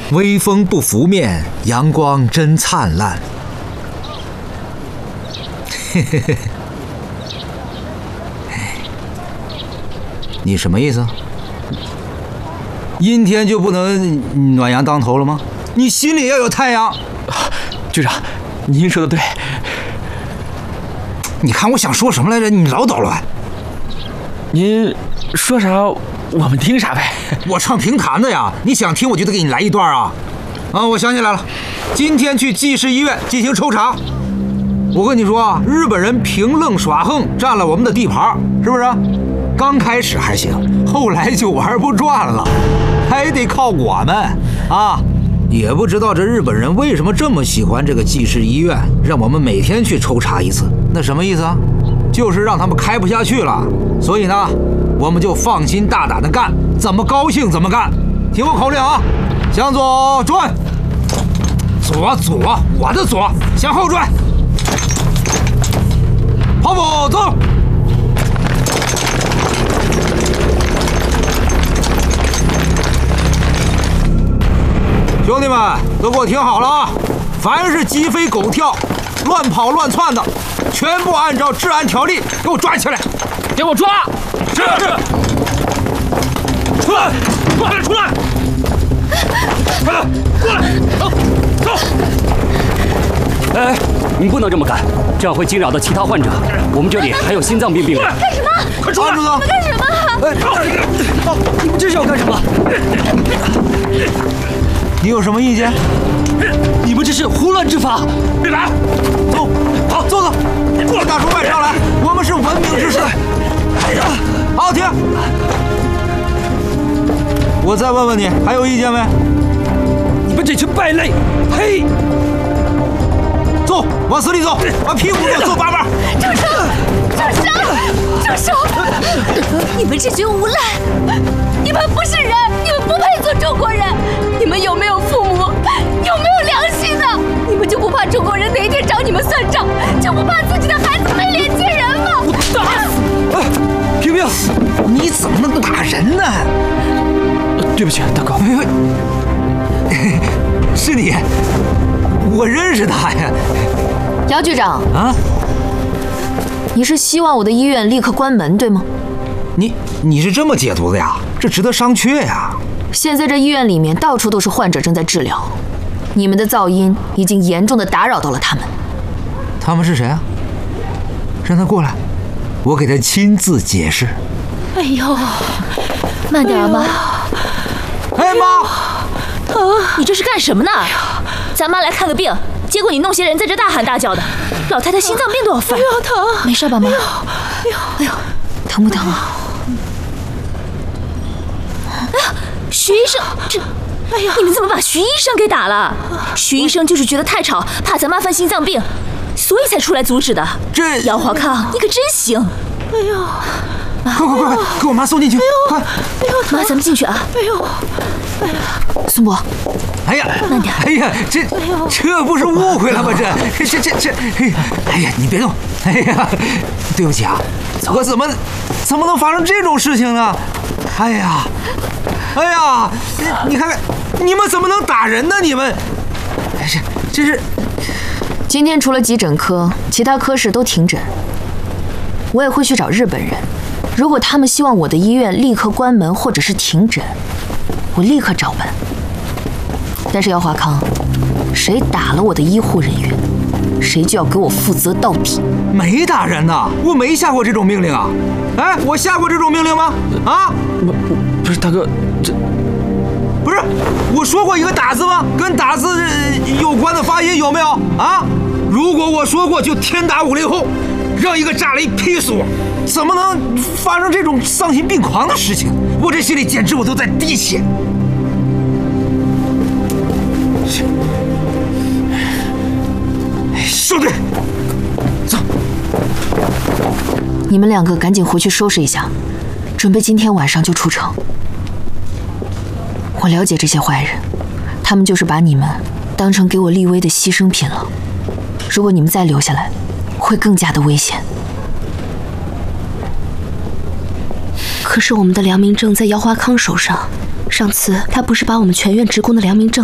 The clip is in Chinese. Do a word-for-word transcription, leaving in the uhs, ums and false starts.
微风不拂面，阳光真灿烂。嘿嘿嘿，你什么意思？阴天就不能暖阳当头了吗？你心里要有太阳。 局长，您说的对。 你看我想说什么来着？你老捣乱。 您说啥我们听啥呗。 我唱评弹的呀，你想听我就得给你来一段啊。啊，我想起来了，今天去济世医院进行抽查。我跟你说啊，日本人凭愣耍横占了我们的地盘，是不是？刚开始还行，后来就玩不转了，还得靠我们啊。也不知道这日本人为什么这么喜欢这个济世医院，让我们每天去抽查一次。那什么意思啊？就是让他们开不下去了。所以呢，我们就放心大胆的干，怎么高兴怎么干。听我口令啊，向左转，左左，我的左，向后转，跑步走。兄弟们都给我听好了啊！凡是鸡飞狗跳、乱跑乱窜的，全部按照治安条例给我抓起来！ 给我抓！ 是是。出来！快点出来！快点过来！走走！ 哎，你不能这么干，这样会惊扰到其他患者。我们这里还有心脏病病人。 干什么？ 快出来！ 你们干什么？ 哎，你们这是要干什么？ 你有什么意见？ 你们这是胡乱执法！ 别打！ 走，好，坐坐，别打出外伤来。我们是文明之士。哎呀，好停！我再问问你，还有意见没？ 你们这群败类！嘿， 走，往死里走，把屁股给我揍八瓣！ 住手！住手！住手！你们这群无赖！你们不是人，你们不配做中国人！你们有没有父母？有没有良心呢？你们就不怕中国人哪一天找你们算账？就不怕自己的孩子没脸见人吗？ 我打死！哎，平平， 你怎么能打人呢？ 对不起，大哥。 是你，我认识他呀。 姚局长啊， 你是希望我的医院立刻关门，对吗？ 你你是这么解读的呀？这值得商榷呀。 现在这医院里面到处都是患者正在治疗，你们的噪音已经严重的打扰到了他们。 他们是谁啊？让他过来，我给他亲自解释。 哎呦，慢点啊，妈。 哎妈， 你这是干什么呢？咱妈来看个病，结果你弄些人在这大喊大叫的，老太太心脏病都要犯。哎呦，疼！没事吧，妈？哎呦， 哎呦，疼不疼啊？ 哎呀，徐医生，这，哎呀，你们怎么把徐医生给打了？徐医生就是觉得太吵，怕咱妈犯心脏病，所以才出来阻止的。 这姚华康，你可真行！哎呦， 快快快快，给我妈送进去！快！ 哎呦，妈，咱们进去啊！哎呦， 哎呀，孙博， 哎呀， 慢点！ 哎呀，这这不是误会了吗？这这这这，哎呀，你别动！哎呀，对不起啊，我怎么怎么能发生这种事情呢？哎呀，哎呀，你看看，你们怎么能打人呢？你们，哎呀，这是今天除了急诊科，其他科室都停诊。我也会去找日本人，如果他们希望我的医院立刻关门或者是停诊，我立刻照办。但是姚华康，谁打了我的医护人员，谁就要给我负责到底。 没打人呐，我没下过这种命令啊！哎，我下过这种命令吗？啊？ 不不是大哥，这不是我说过一个打字吗？跟打字有关的发音有没有啊？如果我说过，就天打五零后，让一个炸雷劈死我！怎么能发生这种丧心病狂的事情？我这心里简直我都在滴血。兄弟，走。 你们两个赶紧回去收拾一下，准备今天晚上就出城。我了解这些坏人，他们就是把你们当成给我立威的牺牲品了。如果你们再留下来，会更加的危险。 可是我们的良民证在姚华康手上，上次他不是把我们全院职工的良民证